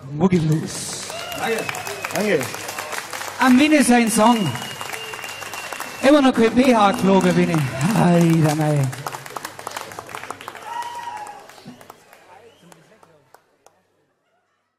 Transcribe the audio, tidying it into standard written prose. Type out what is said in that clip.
Boogie Blues. Danke. Danke. Am Winnie sein Song. Immer noch kein BH geflogen, Winnie. Alter, nein.